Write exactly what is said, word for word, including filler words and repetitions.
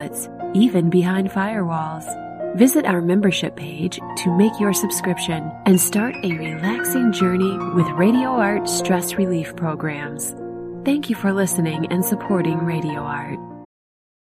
secrets, even behind firewalls. Visit our membership page to make your subscription and start a relaxing journey with Radio Art stress relief programs. Thank you for listening and supporting Radio Art.